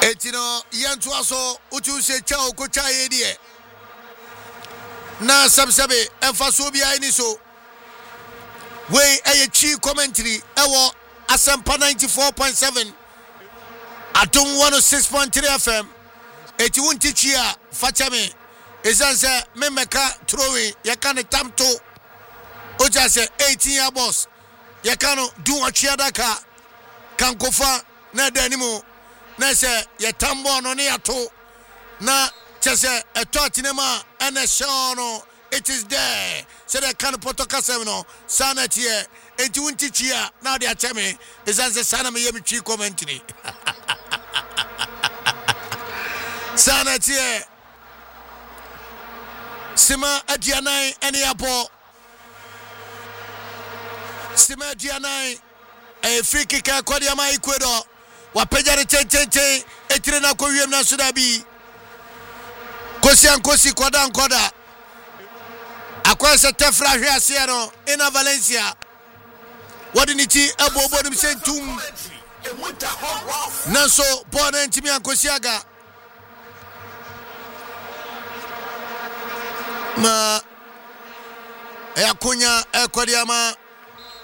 Etino yantu aso utu se chao ko chaye die. Na sabsabe enfaso bia ni so. We eye chi commentary ewo Asempa 94.7 Atom 106.3 FM. Eti wunti chia fachame. Ezanse memeka throwing yakane tamto. Oja se 18 year boss. Yakano do achia daka. Kankofa na danimo. Na se yatambo no ne yato. Na chese etotinema ene shono. It is there. So they can put a casino. Sanity. Eti wunti chia na de achame. Ezanse sana me yemi chi commentary. Sanity. Sima Adianai any apo. Sima Adianai a free kicker Kodiama Ecuador. Wapejare Chen Etrena Koyam na Sudabi. Kosian Kosi Kodan Koda. Akwasa Tefra Hiasiano in Valencia. What did he abo bodum sentum? Naso Bona and Timia Kosiaga. Ma Akunya Ekodiama